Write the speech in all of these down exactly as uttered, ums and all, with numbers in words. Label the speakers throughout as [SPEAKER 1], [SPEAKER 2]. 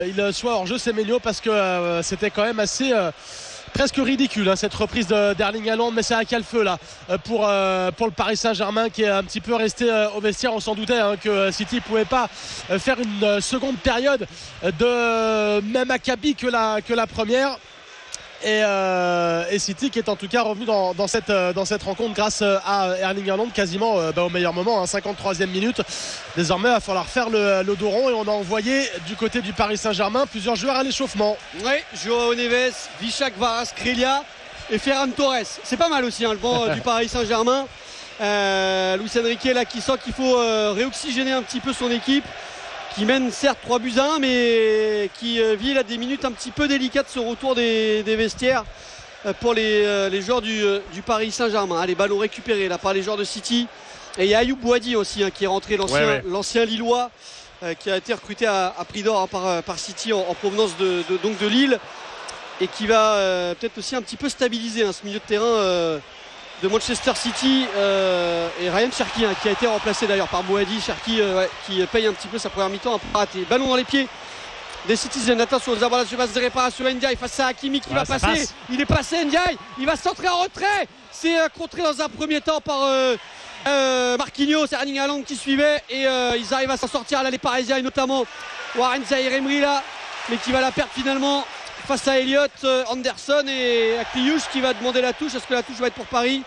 [SPEAKER 1] il soit hors jeu, Semenyo, parce que euh, c'était quand même assez euh, presque ridicule hein, cette reprise de, d'Erling Haaland, mais c'est un calfeu là pour, euh, pour le Paris Saint-Germain qui est un petit peu resté euh, au vestiaire. On s'en doutait hein, que City ne pouvait pas euh, faire une euh, seconde période de même acabit que la, que la première. Et, euh, et City qui est en tout cas revenu dans, dans, cette, dans cette rencontre grâce à Erling Haaland quasiment euh, bah, au meilleur moment, hein, cinquante-troisième minute. Désormais il va falloir faire le, le dos rond et on a envoyé du côté du Paris Saint-Germain plusieurs joueurs à l'échauffement.
[SPEAKER 2] Oui, Joao Neves, Vichak Kvaratskhelia et Ferran Torres. C'est pas mal aussi hein, le banc du Paris Saint-Germain. euh, Luis Enrique là qui sent qu'il faut euh, réoxygéner un petit peu son équipe, qui mène certes trois buts à un mais qui euh, vit là des minutes un petit peu délicates ce retour des, des vestiaires euh, pour les, euh, les joueurs du, euh, du Paris Saint-Germain. Allez, ballon récupéré là par les joueurs de City, et il y a Ayoub Boadi aussi hein, qui est rentré, l'ancien, ouais, ouais. l'ancien Lillois euh, qui a été recruté à, à prix d'or hein, par, par City en, en provenance de, de, donc de Lille, et qui va euh, peut-être aussi un petit peu stabiliser hein, ce milieu de terrain euh, de Manchester City, euh, et Ryan Cherki hein, qui a été remplacé d'ailleurs par Boadi. Cherki euh, ouais, qui paye un petit peu sa première mi-temps un peu raté. Ballon dans les pieds des Citizens. Attention, nous avons la surface de réparation. Ndiaye face à Hakimi qui ouais, va passer. Passe. Il est passé, Ndiaye. Il va centrer en retrait. C'est euh, contré dans un premier temps par euh, euh, Marquinhos, Erling Haaland qui suivait, et euh, ils arrivent à s'en sortir là les Parisiens, et notamment Warren Zaïre-Emery là, mais qui va la perdre finalement face à Elliott Anderson et à Kliouche qui va demander la touche. Est-ce que la touche va être pour Paris?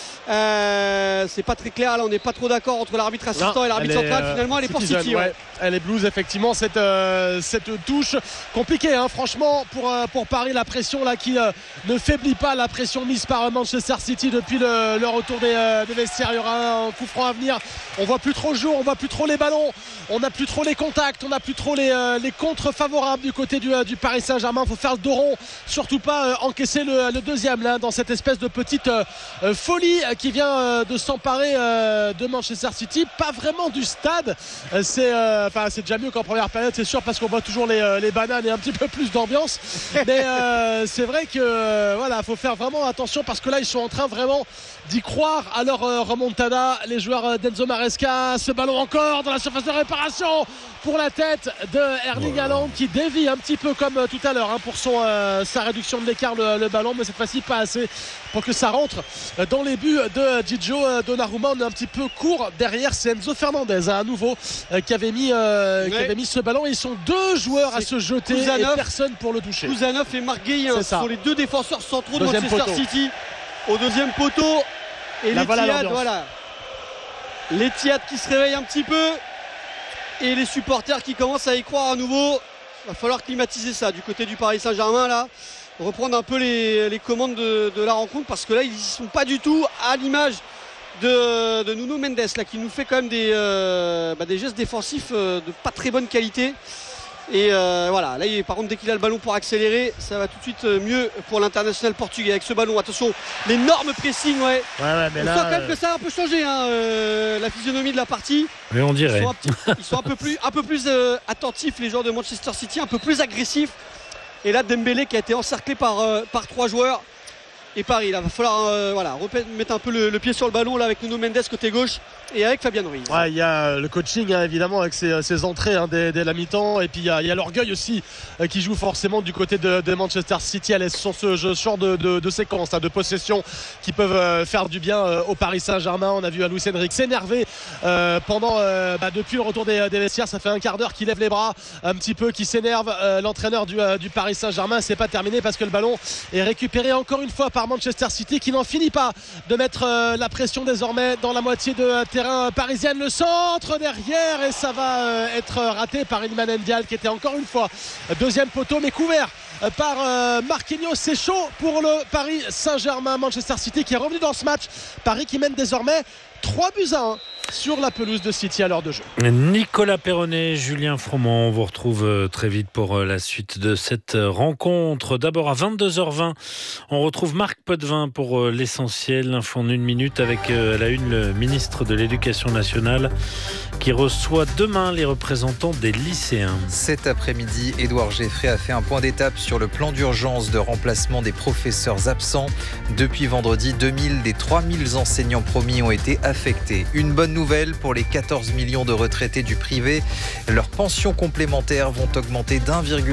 [SPEAKER 2] euh, C'est pas très clair là, on n'est pas trop d'accord entre l'arbitre assistant non, et l'arbitre central. Euh, finalement elle est pour City.
[SPEAKER 1] Ouais. Ouais. Elle est Blues effectivement cette, euh, cette touche compliquée hein, franchement pour, euh, pour Paris. La pression là qui euh, ne faiblit pas, la pression mise par Manchester City depuis le, le retour des, euh, des vestiaires. Il y aura un coup franc à venir. On voit plus trop le jeu, on voit plus trop les ballons, on n'a plus trop les contacts, on n'a plus trop les, euh, les contres favorables du côté du, euh, du Paris Saint-Germain. Il faut faire le dos rond, surtout pas euh, encaisser le, le deuxième là, dans cette espèce de petite euh, euh, folie euh, qui vient euh, de s'emparer euh, de Manchester City. Pas vraiment du stade, euh, c'est euh, Enfin, c'est déjà mieux qu'en première période, c'est sûr, parce qu'on voit toujours les, euh, les bananes et un petit peu plus d'ambiance. Mais euh, c'est vrai que euh, voilà, faut faire vraiment attention, parce que là, ils sont en train vraiment d'y croire à leur euh, remontada. Les joueurs euh, d'Enzo Maresca. Ce ballon encore dans la surface de réparation pour la tête de Erling Haaland qui dévie un petit peu comme euh, tout à l'heure hein, pour son, euh, sa réduction de l'écart, le, le ballon, mais cette fois-ci pas assez pour que ça rentre dans les buts de Gigio Donnarumma. On est un petit peu court derrière. C'est Enzo Fernandez hein, à nouveau euh, qui avait mis Euh, ouais. qui avait mis ce ballon. Ils sont deux joueurs c'est à se jeter Kouzanov, et personne pour le toucher.
[SPEAKER 2] Kouzanov et Marc Guéhin sont les deux défenseurs centraux deuxième de Manchester poteau. City au deuxième poteau. Et l'Etihad, voilà, l'Etihad qui se réveille un petit peu, et les supporters qui commencent à y croire à nouveau. Il va falloir climatiser ça du côté du Paris Saint-Germain là, reprendre un peu les, les commandes de, de la rencontre, parce que là ils n'y sont pas du tout, à l'image De, de Nuno Mendes là, qui nous fait quand même des, euh, bah, des gestes défensifs euh, de pas très bonne qualité. Et euh, voilà, là il, par contre dès qu'il a le ballon pour accélérer, ça va tout de suite mieux pour l'international portugais avec ce ballon. Attention, l'énorme pressing, ouais. ouais, ouais mais on là, sent quand même euh... que ça a un peu changé hein, euh, la physionomie de la partie.
[SPEAKER 3] Mais on dirait.
[SPEAKER 2] Ils sont un, petit, ils sont un peu plus, un peu plus euh, attentifs, les joueurs de Manchester City, un peu plus agressifs. Et là Dembélé qui a été encerclé par, euh, par trois joueurs. Et Paris, là, va falloir euh, voilà, mettre un peu le, le pied sur le ballon là, avec Nuno Mendes côté gauche et avec Fabian Ruiz.
[SPEAKER 1] Ouais, il y a le coaching hein, évidemment avec ses, ses entrées hein, dès, dès la mi-temps, et puis il y a, il y a l'orgueil aussi euh, qui joue forcément du côté de, de Manchester City. Allez, sur ce, ce genre de, de, de séquences hein, de possession qui peuvent euh, faire du bien euh, au Paris Saint-Germain. On a vu Luis Enrique s'énerver euh, pendant euh, bah, depuis le retour des, des vestiaires. Ça fait un quart d'heure qu'il lève les bras un petit peu, qui s'énerve. euh, l'entraîneur du, euh, du Paris Saint-Germain. C'est pas terminé parce que le ballon est récupéré encore une fois par Manchester City, qui n'en finit pas de mettre euh, la pression désormais dans la moitié de euh, terrain parisienne. Le centre derrière, et ça va euh, être raté par Iliman Ndiaye qui était encore une fois euh, deuxième poteau, mais couvert euh, par euh, Marquinhos. C'est chaud pour le Paris Saint-Germain. Manchester City qui est revenu dans ce match. Paris qui mène désormais trois buts à un sur la pelouse de City à l'heure de jeu.
[SPEAKER 3] Nicolas Perronnet, Julien Froment, on vous retrouve très vite pour la suite de cette rencontre. D'abord à vingt-deux heures vingt, on retrouve Marc Potvin pour l'essentiel, l'info en une minute, avec à la une le ministre de l'Éducation nationale qui reçoit demain les représentants des lycéens.
[SPEAKER 4] Cet après-midi, Édouard Geffray a fait un point d'étape sur le plan d'urgence de remplacement des professeurs absents. Depuis vendredi, deux mille des trois mille enseignants promis ont été affectés. Une bonne nouvelle pour les quatorze millions de retraités du privé. Leurs pensions complémentaires vont augmenter d'un virgule